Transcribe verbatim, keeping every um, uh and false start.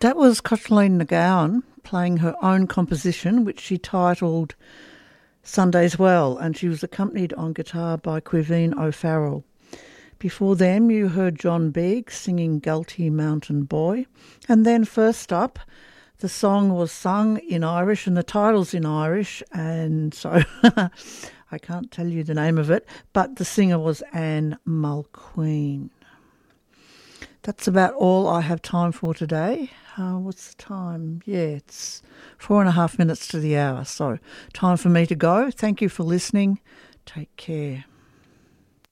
That was Cochaline McGowan playing her own composition, which she titled Sunday's Well, and she was accompanied on guitar by Quiveen O'Farrell. Before them, you heard John Beeg singing Galtee Mountain Boy. And then first up, the song was sung in Irish and the title's in Irish, and so I can't tell you the name of it, but the singer was Anne Mulqueen. That's about all I have time for today. Uh, what's the time? Yeah, it's four and a half minutes to the hour, so time for me to go. Thank you for listening. Take care.